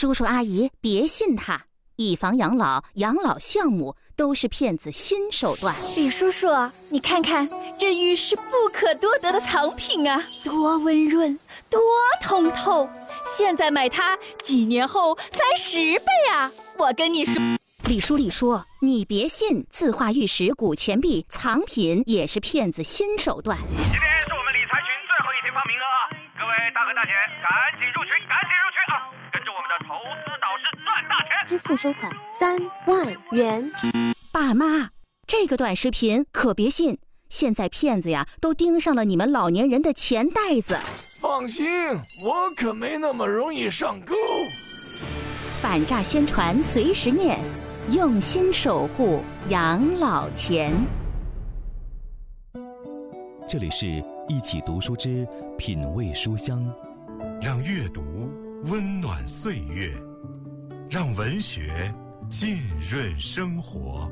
叔叔阿姨别信他，以房养老、养老项目都是骗子新手段。 李叔叔，你看看，这玉是不可多得的藏品啊，多温润，多通透。现在买它，几年后翻10倍啊！我跟你说， 李叔，你别信字画玉石、古钱币藏品也是骗子新手段。 今天是我们理财群最后一天报名额，各位大哥大姐赶紧入群啊！跟着我们的投资导师赚大钱。 支付收款3万元。 爸妈，这个短视频可别信，现在骗子呀都盯上了你们老年人的钱袋子。 放心，我可没那么容易上钩。 反诈宣传随时念，用心守护养老钱。 这里是一起读书之品味书香， 让阅读温暖岁月，让文学浸润生活。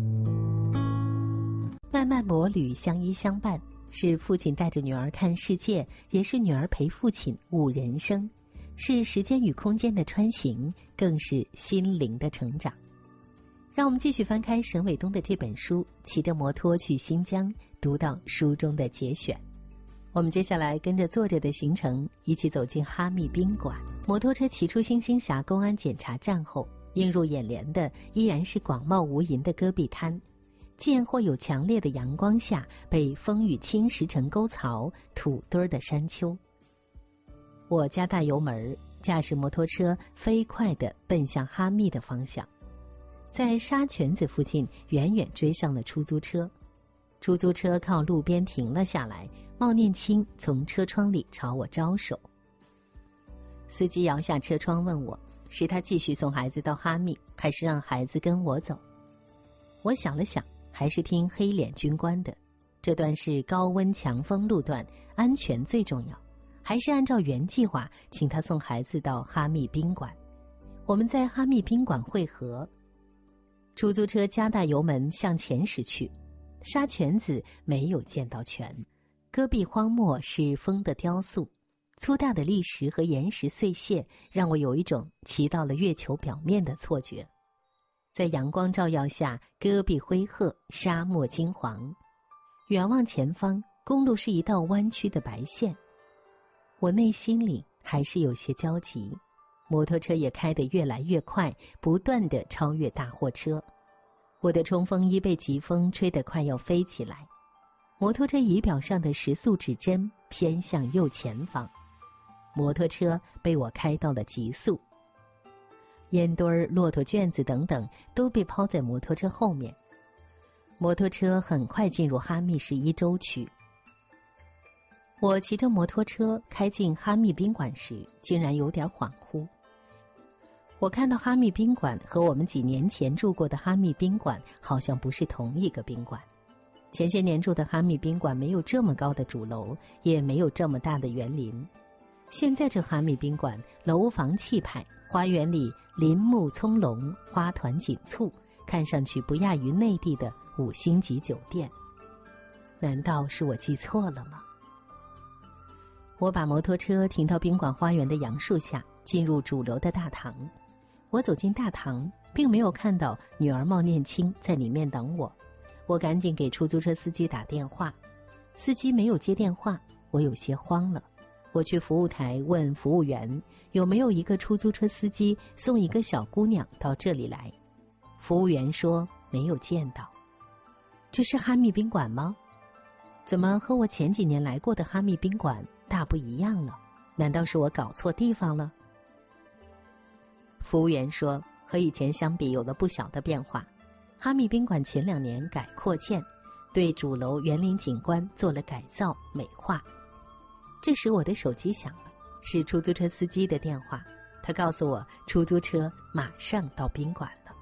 漫漫摩旅，相依相伴，是父亲带着女儿看世界，也是女儿陪父亲悟人生，是时间与空间的穿行，更是心灵的成长。让我们继续翻开沈伟东的这本书，骑着摩托去新疆，读到书中的节选。我们接下来跟着作者的行程，一起走进哈密宾馆。摩托车骑出星星峡公安检查站后，映入眼帘的依然是广袤无垠的戈壁滩，见或有强烈的阳光下被风雨侵蚀成沟槽土堆的山丘。我加大油门，驾驶摩托车飞快地奔向哈密的方向。在沙泉子附近远远追上了出租车，出租车靠路边停了下来，茂念清从车窗里朝我招手。司机摇下车窗问我，是他继续送孩子到哈密，还是让孩子跟我走？我想了想，还是听黑脸军官的，这段是高温强风路段，安全最重要，还是按照原计划请他送孩子到哈密宾馆。我们在哈密宾馆会合。出租车加大油门向前驶去，沙泉子没有见到泉。戈壁荒漠是风的雕塑，粗大的砾石和岩石碎屑让我有一种骑到了月球表面的错觉。在阳光照耀下，戈壁灰褐，沙漠金黄。远望前方，公路是一道弯曲的白线。我内心里还是有些焦急，摩托车也开得越来越快，不断地超越大货车。我的冲锋衣被疾风吹得快要飞起来。摩托车仪表上的时速指针偏向右前方，摩托车被我开到了极速。烟堆、骆驼圈子等等都被抛在摩托车后面。摩托车很快进入哈密市1州区。我骑着摩托车开进哈密宾馆时，竟然有点恍惚。我看到哈密宾馆和我们几年前住过的哈密宾馆好像不是同一个宾馆。前些年住的哈密宾馆没有这么高的主楼，也没有这么大的园林。现在这哈密宾馆楼房气派，花园里林木葱茏，花团锦簇，看上去不亚于内地的5星级酒店。难道是我记错了吗？我把摩托车停到宾馆花园的杨树下，进入主楼的大堂。我走进大堂，并没有看到女儿茂念清在里面等我。我赶紧给出租车司机打电话，司机没有接电话，我有些慌了。我去服务台问服务员，有没有一个出租车司机送一个小姑娘到这里来。服务员说没有见到。这是哈密宾馆吗？怎么和我前几年来过的哈密宾馆大不一样了？难道是我搞错地方了？服务员说，和以前相比有了不小的变化。哈密宾馆前2年改扩建，对主楼园林景观做了改造美化。这时我的手机响了，是出租车司机的电话，他告诉我出租车马上到宾馆了。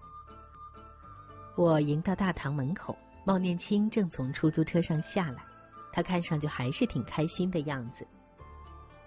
我迎到大堂门口，茂念清正从出租车上下来，他看上去还是挺开心的样子。